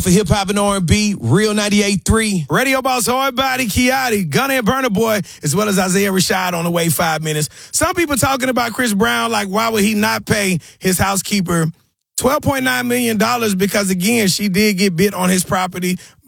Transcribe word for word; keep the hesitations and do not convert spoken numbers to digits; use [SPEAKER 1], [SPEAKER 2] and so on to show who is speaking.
[SPEAKER 1] For hip hop and R and B, Real ninety-eight point three. Radio Boss Hard Body, Kiati, Gunna and Burna Boy, as well as Isaiah Rashad on the way five minutes. Some people talking about Chris Brown, like why would he not pay his housekeeper twelve point nine million dollars because, again, she did get bit on his property